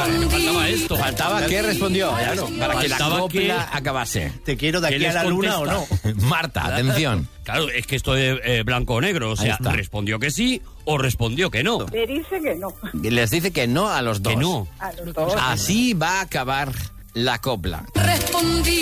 faltaba esto. Faltaba que respondió, claro, para que la Faltaba copla acabase. ¿Te quiero de ¿Qué aquí a les la luna o no? contesta? Marta, atención. Claro, es que esto de blanco o negro, o Ahí sea, está. respondió que sí o respondió que no. Le dice que no. Les dice que no a los dos. Que no. A los dos. Así va a acabar la copla. Respondí